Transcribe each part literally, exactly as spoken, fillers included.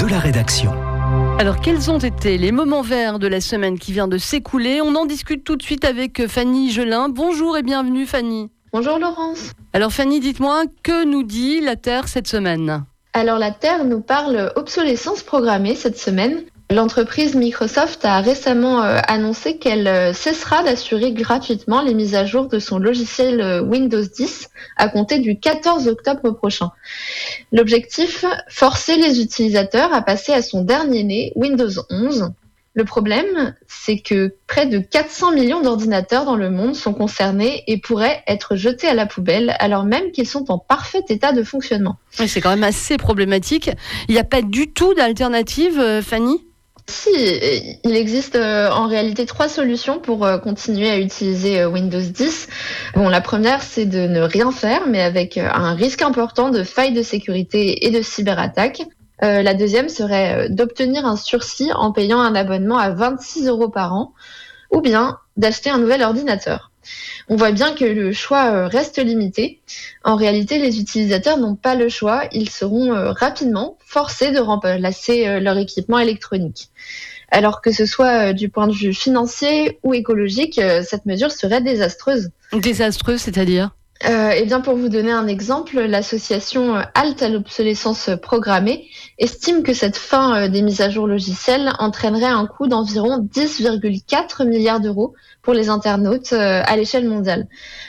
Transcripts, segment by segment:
de la rédaction. Alors, quels ont été les moments verts de la semaine qui vient de s'écouler ? On en discute tout de suite avec Fanny Gelin. Bonjour et bienvenue Fanny. Bonjour Laurence. Alors Fanny, dites-moi, que nous dit la Terre cette semaine ? Alors la Terre nous parle obsolescence programmée cette semaine. L'entreprise Microsoft a récemment euh, annoncé qu'elle euh, cessera d'assurer gratuitement les mises à jour de son logiciel euh, Windows dix à compter du quatorze octobre prochain. L'objectif, forcer les utilisateurs à passer à son dernier né, Windows onze. Le problème, c'est que près de quatre cents millions d'ordinateurs dans le monde sont concernés et pourraient être jetés à la poubelle alors même qu'ils sont en parfait état de fonctionnement. Oui, c'est quand même assez problématique. Il n'y a pas du tout d'alternative, euh, Fanny ? Si, il existe euh, en réalité trois solutions pour euh, continuer à utiliser euh, Windows dix. Bon, la première, c'est de ne rien faire, mais avec euh, un risque important de failles de sécurité et de cyberattaques. Euh, la deuxième serait euh, d'obtenir un sursis en payant un abonnement à vingt-six euros par an, ou bien d'acheter un nouvel ordinateur. On voit bien que le choix euh, reste limité. En réalité, les utilisateurs n'ont pas le choix. Ils seront euh, rapidement forcés de remplacer euh, leur équipement électronique. Alors que ce soit euh, du point de vue financier ou écologique, euh, cette mesure serait désastreuse. Désastreuse, c'est-à-dire ? Euh, eh bien, pour vous donner un exemple, l'association Halte à l'obsolescence programmée estime que cette fin euh, des mises à jour logicielles entraînerait un coût d'environ dix virgule quatre milliards d'euros pour les internautes euh, à l'échelle mondiale.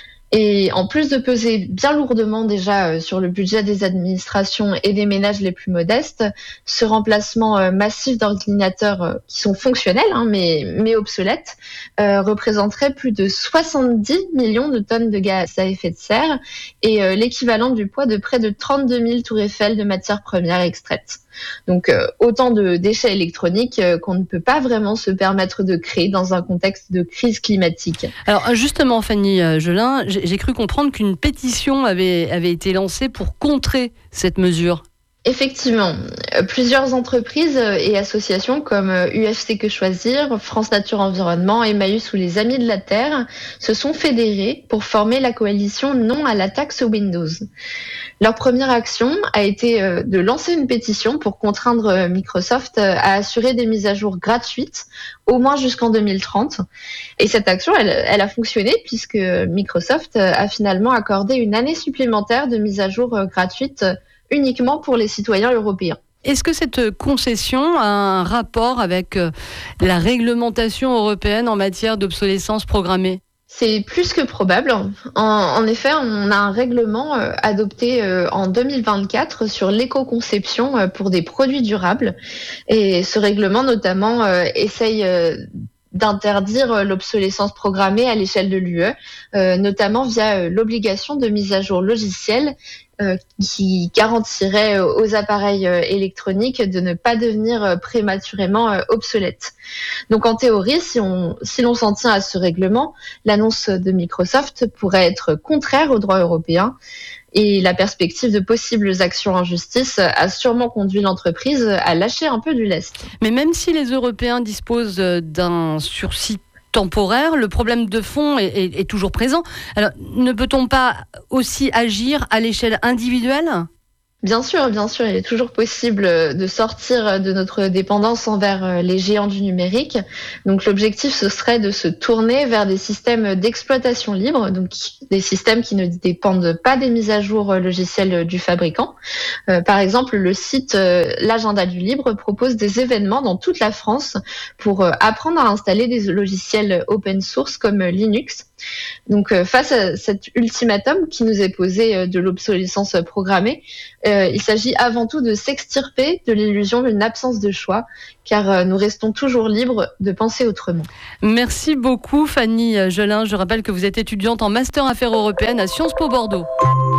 Et en plus de peser bien lourdement déjà euh, sur le budget des administrations et des ménages les plus modestes, ce remplacement euh, massif d'ordinateurs euh, qui sont fonctionnels hein, mais, mais obsolètes euh, représenterait plus de soixante-dix millions de tonnes de gaz à effet de serre et euh, l'équivalent du poids de près de trente-deux mille tours Eiffel de matières premières extraites. Donc euh, autant de déchets électroniques euh, qu'on ne peut pas vraiment se permettre de créer dans un contexte de crise climatique. Alors justement Fanny Gelin, j'ai, j'ai cru comprendre qu'une pétition avait, avait été lancée pour contrer cette mesure. Effectivement, plusieurs entreprises et associations comme U F C Que Choisir, France Nature Environnement, Emmaüs ou les Amis de la Terre se sont fédérés pour former la coalition Non à la taxe Windows. Leur première action a été de lancer une pétition pour contraindre Microsoft à assurer des mises à jour gratuites, au moins jusqu'en deux mille trente. Et cette action, elle, elle a fonctionné puisque Microsoft a finalement accordé une année supplémentaire de mise à jour gratuite uniquement pour les citoyens européens. Est-ce que cette concession a un rapport avec la réglementation européenne en matière d'obsolescence programmée ? C'est plus que probable. En, en effet, on a un règlement euh, adopté euh, en deux mille vingt-quatre sur l'éco-conception euh, pour des produits durables. Et ce règlement, notamment, euh, essaye euh, d'interdire l'obsolescence programmée à l'échelle de l'U E, euh, notamment via euh, l'obligation de mise à jour logicielle euh, qui garantirait aux appareils euh, électroniques de ne pas devenir euh, prématurément euh, obsolètes. Donc en théorie, si, on, si l'on s'en tient à ce règlement, l'annonce de Microsoft pourrait être contraire au droit européen. Et la perspective de possibles actions en justice a sûrement conduit l'entreprise à lâcher un peu du lest. Mais même si les Européens disposent d'un sursis temporaire, le problème de fond est, est, est toujours présent. Alors, ne peut-on pas aussi agir à l'échelle individuelle ? Bien sûr, bien sûr, il est toujours possible de sortir de notre dépendance envers les géants du numérique. Donc l'objectif, ce serait de se tourner vers des systèmes d'exploitation libre, donc des systèmes qui ne dépendent pas des mises à jour logicielles du fabricant. Euh, par exemple, le site euh, L'Agenda du Libre propose des événements dans toute la France pour euh, apprendre à installer des logiciels open source comme Linux. Donc euh, face à cet ultimatum qui nous est posé euh, de l'obsolescence programmée, euh, il s'agit avant tout de s'extirper de l'illusion d'une absence de choix, car euh, nous restons toujours libres de penser autrement. Merci beaucoup Fanny Gelin. Je rappelle que vous êtes étudiante en Master Affaires européennes à Sciences Po Bordeaux.